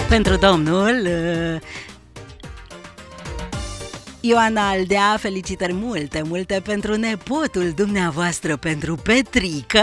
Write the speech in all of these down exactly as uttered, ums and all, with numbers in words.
Pentru domnul uh, Ioana Aldea, felicitări multe, multe pentru nepotul dumneavoastră, pentru Petrică.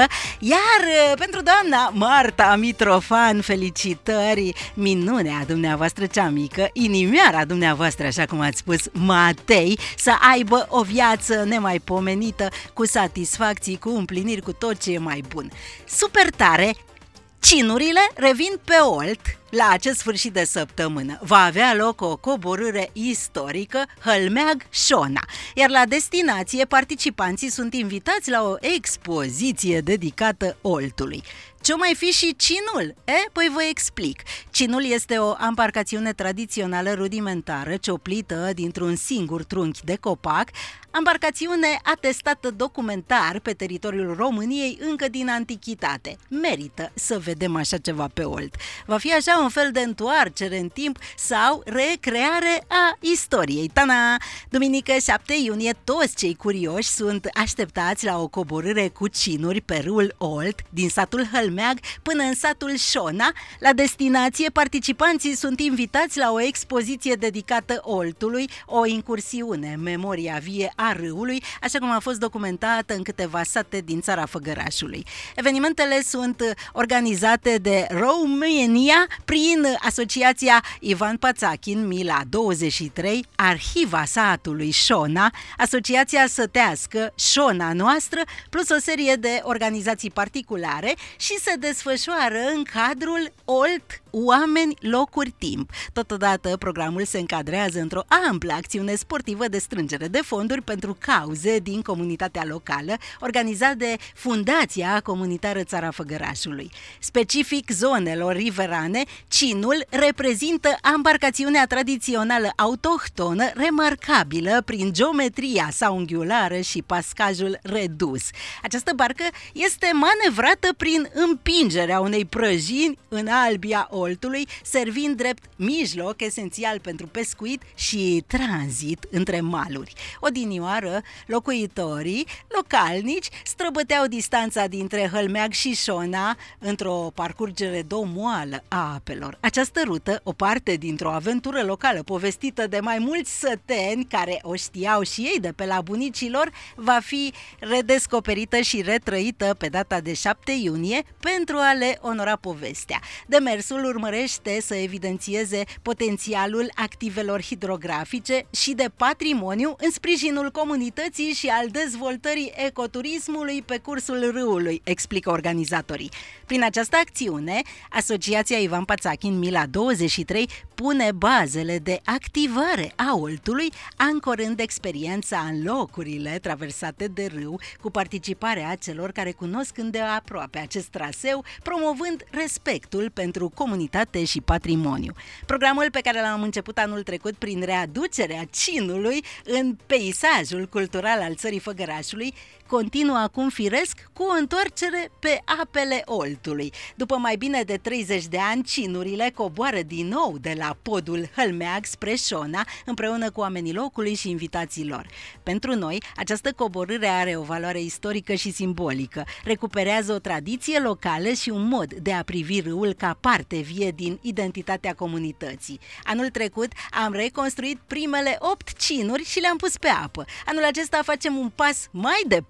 Iar pentru doamna Marta Mitrofan, felicitări, minunea dumneavoastră cea mică, inimioara dumneavoastră, așa cum ați spus, Matei, să aibă o viață nemaipomenită, cu satisfacții, cu împliniri, cu tot ce e mai bun. Super tare! Cinurile revin pe Olt la acest sfârșit de săptămână. Va avea loc o coborâre istorică Hălmeag-Șona, iar la destinație participanții sunt invitați la o expoziție dedicată Oltului. Ce-o mai fi și cinul? E, păi vă explic. Cinul este o ambarcațiune tradițională rudimentară, cioplită dintr-un singur trunchi de copac, ambarcațiune atestată documentar pe teritoriul României încă din antichitate. Merită să vedem așa ceva pe Olt. Va fi așa un fel de întoarcere în timp sau recreare a istoriei. Tana! Duminică șapte iunie, toți cei curioși sunt așteptați la o coborâre cu cinuri pe râul Olt, din satul Hălmeag până în satul Șona. La destinație, participanții sunt invitați la o expoziție dedicată Oltului, o incursiune, memoria vie a râului, așa cum a fost documentată în câteva sate din țara Făgărașului. Evenimentele sunt organizate de România prin asociația Ivan Pațachin Mila douăzeci și trei, Arhiva satului Șona, Asociația Sătească Șona Noastră, plus o serie de organizații particulare și se desfășoară în cadrul Olt Oameni, Locuri, Timp. Totodată, programul se încadrează într-o amplă acțiune sportivă de strângere de fonduri pentru cauze din comunitatea locală, organizat de Fundația Comunitară Țara Făgărașului. Specific zonelor riverane, cinul reprezintă ambarcațiunea tradițională autohtonă, remarcabilă prin geometria sa unghiulară și pascajul redus. Această barcă este manevrată prin împingerea unei prăjini în albia Oltului, servind drept mijloc esențial pentru pescuit și tranzit între maluri. Odinioară, locuitorii localnici străbăteau distanța dintre Hălmeag și Șona într-o parcurgere domoală a apelor. Această rută, o parte dintr-o aventură locală povestită de mai mulți săteni care o știau și ei de pe la bunicilor, va fi redescoperită și retrăită pe data de șapte iunie pentru a le onora povestea. Demersul urmărește să evidențieze potențialul activelor hidrografice și de patrimoniu în sprijinul comunității și al dezvoltării ecoturismului pe cursul râului, explică organizatorii. Prin această acțiune, Asociația Ivan Pațachin Mila douăzeci și trei pune bazele de activare a Oltului, ancorând experiența în locurile traversate de râu, cu participarea celor care cunosc îndeaproape acest traseu, promovând respectul pentru comunitate și patrimoniu. Programul pe care l-am început anul trecut prin readucerea cinului în peisajul cultural al țării Făgărașului continuă acum firesc cu o întoarcere pe apele Oltului. După mai bine de treizeci de ani, cinurile coboară din nou de la podul Hălmeag spre Șona, împreună cu oamenii locului și invitații lor. Pentru noi, această coborâre are o valoare istorică și simbolică. Recuperează o tradiție locală și un mod de a privi râul ca parte vie din identitatea comunității. Anul trecut am reconstruit primele opt cinuri și le-am pus pe apă. Anul acesta facem un pas mai departe,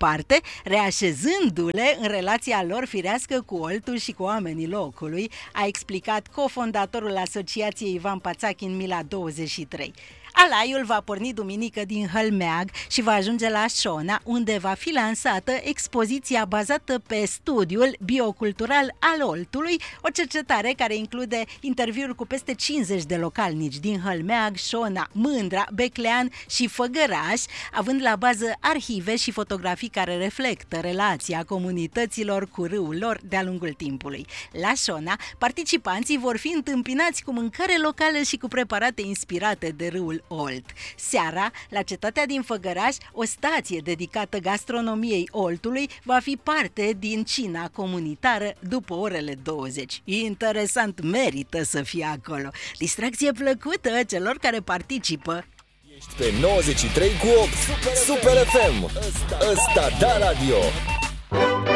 reașezându-le în relația lor firească cu Oltul și cu oamenii locului, a explicat cofondatorul Asociației Ivan Pațachin Mila douăzeci și trei. Alaiul va porni duminică din Hălmeag și va ajunge la Șona, unde va fi lansată expoziția bazată pe studiul biocultural al Oltului, o cercetare care include interviuri cu peste cincizeci de localnici din Hălmeag, Șona, Mândra, Beclean și Făgăraș, având la bază arhive și fotografii care reflectă relația comunităților cu râul lor de-a lungul timpului. La Șona, participanții vor fi întâmpinați cu mâncare locală și cu preparate inspirate de râul Olt. Seara, la cetatea din Făgăraș, o stație dedicată gastronomiei Oltului va fi parte din cina comunitară după orele douăzeci. Interesant, merită să fie acolo. Distracție plăcută celor care participă. Ești pe nouăzeci și trei cu opt Super, Super F M. Ăsta da radio.